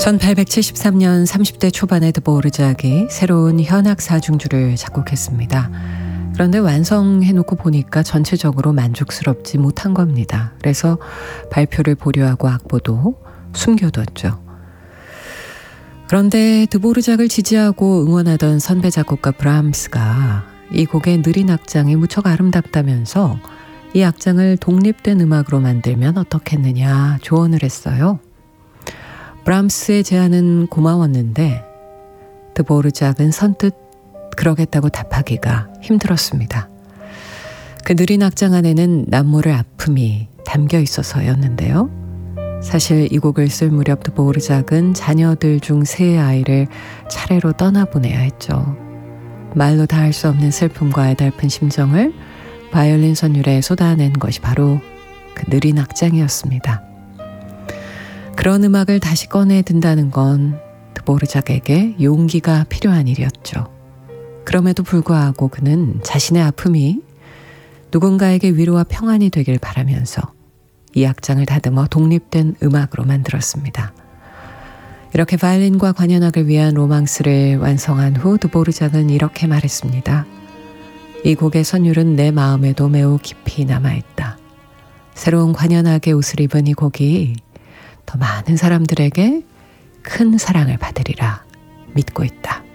1873년 30대 초반의 드보르작이 새로운 현악 사중주를 작곡했습니다. 그런데 완성해놓고 보니까 전체적으로 만족스럽지 못한 겁니다. 그래서 발표를 보류하고 악보도 숨겨뒀죠. 그런데 드보르작을 지지하고 응원하던 선배 작곡가 브람스가 이 곡의 느린 악장이 무척 아름답다면서 이 악장을 독립된 음악으로 만들면 어떻겠느냐 조언을 했어요. 브람스의 제안은 고마웠는데 드보르작은 선뜻 그러겠다고 답하기가 힘들었습니다. 그 느린 악장 안에는 남모를 아픔이 담겨 있어서였는데요. 사실 이 곡을 쓸 무렵 드보르작은 자녀들 중 세 아이를 차례로 떠나보내야 했죠. 말로 다 할 수 없는 슬픔과 애달픈 심정을 바이올린 선율에 쏟아낸 것이 바로 그 느린 악장이었습니다. 그런 음악을 다시 꺼내 든다는 건 드보르작에게 용기가 필요한 일이었죠. 그럼에도 불구하고 그는 자신의 아픔이 누군가에게 위로와 평안이 되길 바라면서 이 악장을 다듬어 독립된 음악으로 만들었습니다. 이렇게 바이올린과 관현악을 위한 로망스를 완성한 후 드보르작은 이렇게 말했습니다. 이 곡의 선율은 내 마음에도 매우 깊이 남아있다. 새로운 관현악의 옷을 입은 이 곡이 더 많은 사람들에게 큰 사랑을 받으리라 믿고 있다.